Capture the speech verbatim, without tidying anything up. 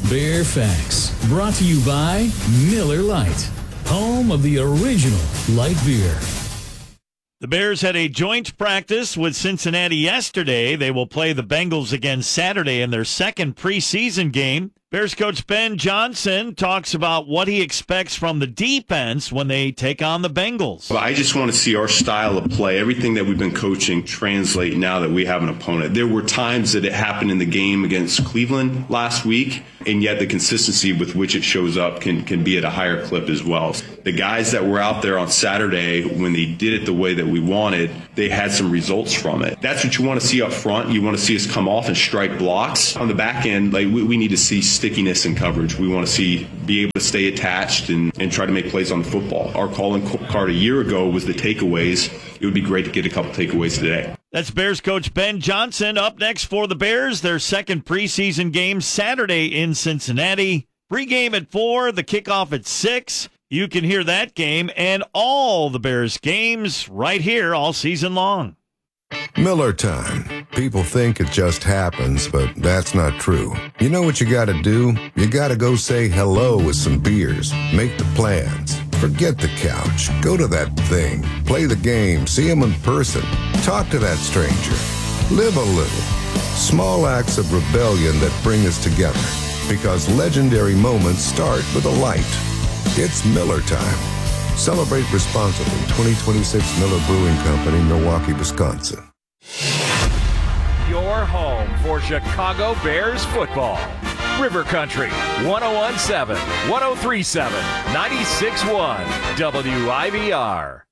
Bear Facts, brought to you by Miller Lite, home of the original light beer. The Bears had a joint practice with Cincinnati yesterday. They will play the Bengals again Saturday in their second preseason game. Bears coach Ben Johnson talks about what he expects from the defense when they take on the Bengals. Well, I just want to see our style of play, everything that we've been coaching, translate now that we have an opponent. There were times that it happened in the game against Cleveland last week, and yet the consistency with which it shows up can, can be at a higher clip as well. The guys that were out there on Saturday, when they did it the way that we wanted, they had some results from it. That's what you want to see up front. You want to see us come off and strike blocks. On the back end, like we, we need to see stickiness in coverage. We want to see be able to stay attached and, and try to make plays on the football. Our calling card a year ago was the takeaways. It would be great to get a couple takeaways today. That's Bears coach Ben Johnson. Up next for the Bears, their second preseason game Saturday in Cincinnati. Pre-game at four, the kickoff at six. You can hear that game and all the Bears games right here all season long. Miller time. People think it just happens, but that's not true. You know what you gotta do? You gotta go say hello with some beers. Make the plans. Forget the couch. Go to that thing. Play the game. See them in person. Talk to that stranger. Live a little. Small acts of rebellion that bring us together. Because legendary moments start with a light. It's Miller time. Celebrate responsibly. twenty twenty-six Miller Brewing Company, Milwaukee, Wisconsin. Your home for Chicago Bears football. River Country, one oh one point seven, one oh three point seven, ninety-six point one, W I V R.